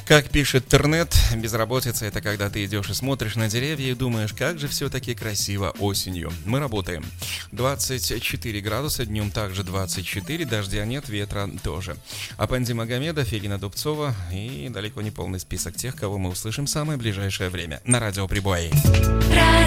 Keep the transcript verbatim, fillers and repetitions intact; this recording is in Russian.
Как пишет интернет, безработица — это когда ты идешь и смотришь на деревья и думаешь, как же все-таки красиво осенью. Мы работаем. двадцать четыре градуса, днем также двадцать четыре, дождя нет, ветра тоже. Апанди Магомедов, Ирина Дубцова и далеко не полный список тех, кого мы услышим в самое ближайшее время на радио Прибой.